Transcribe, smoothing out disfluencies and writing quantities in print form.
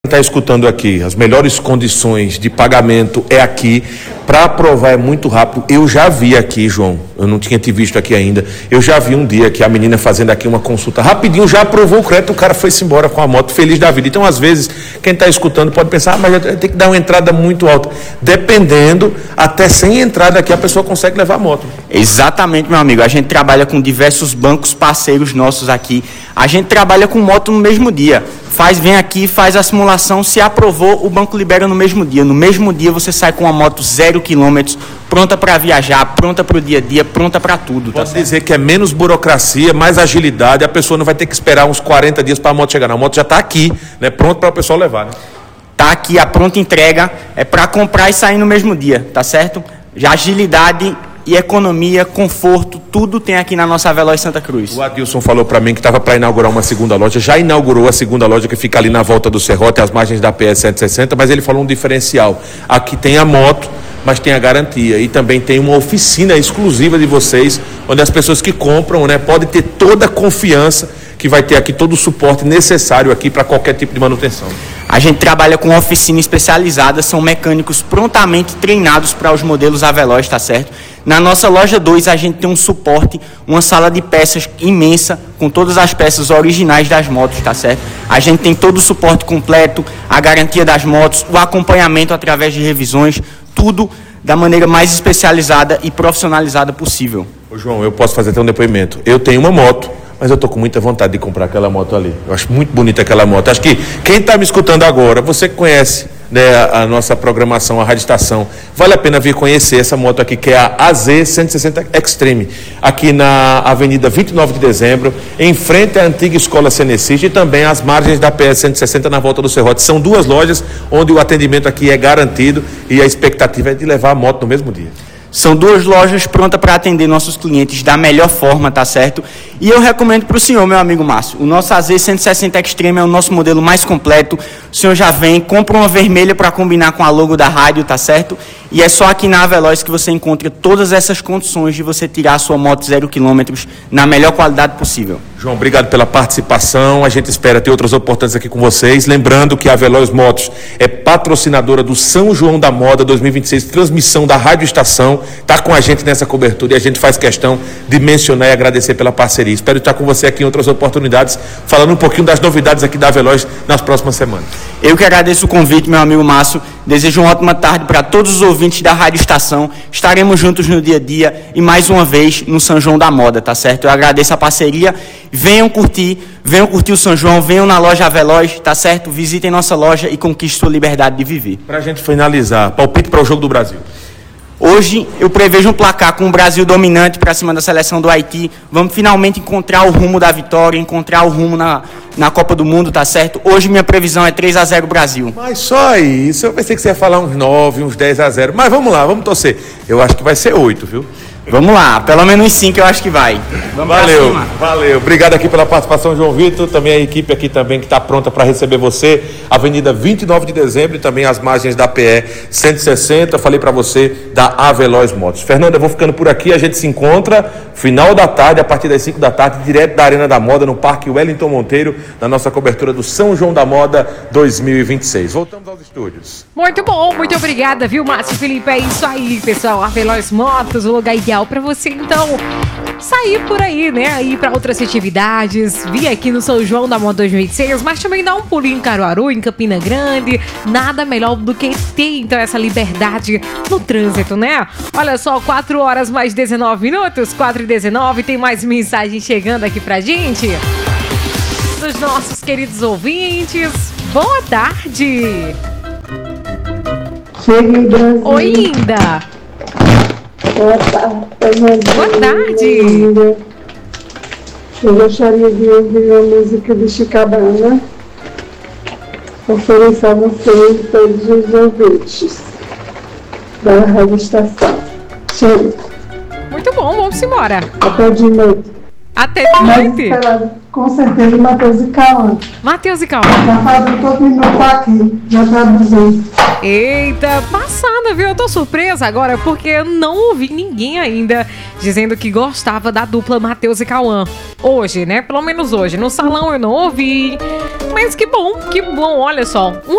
Está escutando aqui, as melhores condições de pagamento é aqui, para aprovar é muito rápido. Eu já vi aqui, João, eu não tinha te visto aqui ainda, eu já vi um dia que a menina fazendo aqui uma consulta, rapidinho já aprovou o crédito, o cara foi-se embora com a moto, feliz da vida. Então, às vezes, quem está escutando pode pensar, mas tem que dar uma entrada muito alta. Dependendo, até sem entrada aqui, a pessoa consegue levar a moto. Exatamente, meu amigo, a gente trabalha com diversos bancos parceiros nossos aqui, a gente trabalha com moto no mesmo dia. Vem aqui, faz a simulação, se aprovou, o banco libera no mesmo dia. No mesmo dia você sai com uma moto 0 km, pronta para viajar, pronta para o dia a dia, pronta para tudo. Pode dizer que é menos burocracia, mais agilidade, a pessoa não vai ter que esperar uns 40 dias para a moto chegar. Não, a moto já está aqui, né, pronto para o pessoal levar. Né? Tá aqui, a pronta entrega, é para comprar e sair no mesmo dia, tá certo? Já agilidade e economia, conforto, tudo tem aqui na nossa Veloz Santa Cruz. O Adilson falou para mim que estava para inaugurar uma segunda loja, já inaugurou a segunda loja que fica ali na volta do Serrote, às margens da PS 160, mas ele falou um diferencial. Aqui tem a moto, mas tem a garantia e também tem uma oficina exclusiva de vocês, onde as pessoas que compram, né, podem ter toda a confiança que vai ter aqui todo o suporte necessário aqui para qualquer tipo de manutenção. A gente trabalha com oficina especializada, são mecânicos prontamente treinados para os modelos Aveloz, tá certo? Na nossa loja 2 a gente tem um suporte, uma sala de peças imensa, com todas as peças originais das motos, tá certo? A gente tem todo o suporte completo, a garantia das motos, o acompanhamento através de revisões, tudo da maneira mais especializada e profissionalizada possível. Ô João, eu posso fazer até um depoimento. Eu tenho uma moto, mas eu estou com muita vontade de comprar aquela moto ali. Eu acho muito bonita aquela moto. Acho que quem está me escutando agora, você que conhece, né, a nossa programação, a Rádio Estação, vale a pena vir conhecer essa moto aqui, que é a AZ 160 Extreme, aqui na Avenida 29 de Dezembro, em frente à antiga Escola Cenecista e também às margens da PS 160 na volta do Serrote. São duas lojas onde o atendimento aqui é garantido e a expectativa é de levar a moto no mesmo dia. São duas lojas prontas para atender nossos clientes da melhor forma, tá certo? E eu recomendo para o senhor, meu amigo Márcio, o nosso AZ 160 Extreme é o nosso modelo mais completo. O senhor já vem, compra uma vermelha para combinar com a logo da rádio, tá certo? E é só aqui na Aveloz que você encontra todas essas condições de você tirar a sua moto 0 km na melhor qualidade possível. João, obrigado pela participação, a gente espera ter outras oportunidades aqui com vocês, lembrando que a Veloz Motos é patrocinadora do São João da Moda 2026, transmissão da Rádio Estação, está com a gente nessa cobertura e a gente faz questão de mencionar e agradecer pela parceria. Espero estar com você aqui em outras oportunidades, falando um pouquinho das novidades aqui da Veloz nas próximas semanas. Eu que agradeço o convite, meu amigo Márcio, desejo uma ótima tarde para todos os ouvintes da Rádio Estação, estaremos juntos no dia a dia e mais uma vez no São João da Moda, tá certo? Eu agradeço a parceria. Venham curtir o São João, venham na loja Aveloz, tá certo? Visitem nossa loja e conquistem sua liberdade de viver. Para a gente finalizar, palpite para o jogo do Brasil. Hoje eu prevejo um placar com o Brasil dominante para cima da seleção do Haiti. Vamos finalmente encontrar o rumo da vitória, encontrar o rumo na Copa do Mundo, tá certo? Hoje minha previsão é 3-0 Brasil. Mas só isso, eu pensei que você ia falar uns 9, uns 10-0, mas vamos lá, vamos torcer. Eu acho que vai ser 8, viu? Vamos lá, pelo menos 5 eu acho que vai. Vamos valeu. Obrigado aqui pela participação, João Vitor, também a equipe aqui também que está pronta para receber você. Avenida 29 de Dezembro e também as margens da PE 160, falei para você da Aveloz Motos. Fernanda, eu vou ficando por aqui, a gente se encontra final da tarde, a partir das 5 da tarde, direto da Arena da Moda, no Parque Wellington Monteiro, na nossa cobertura do São João da Moda 2026. Voltamos aos estúdios. Muito bom, muito obrigada, viu, Márcio Felipe? É isso aí, pessoal. Aveloz Motos, o lugar ideal para você, então, sair por aí, né? Ir para outras festividades, vir aqui no São João da Moda 2026, mas também dar um pulinho em Caruaru, em Campina Grande. Nada melhor do que ter, então, essa liberdade no trânsito, né? Olha só, 4 horas mais 19 minutos, 4h19, tem mais mensagem chegando aqui pra gente. Dos nossos queridos ouvintes. Boa tarde! Cheguei, Brasil. Oi, linda! Boa tarde! Eu gostaria de ouvir a música de Chicabana, oferecer a vocês todos os ouvintes da Rádio Estação. Chega. Muito bom, vamos embora. Até de noite. Até de noite. Mas, com certeza, Matheus e Cauã. Matheus e Cauã. Já fazendo todo minuto aqui, já traduzindo. Eita, passada, viu? Eu tô surpresa agora porque eu não ouvi ninguém ainda dizendo que gostava da dupla Matheus e Cauã. Hoje, né? Pelo menos hoje. No salão eu não ouvi. Mas que bom, olha só.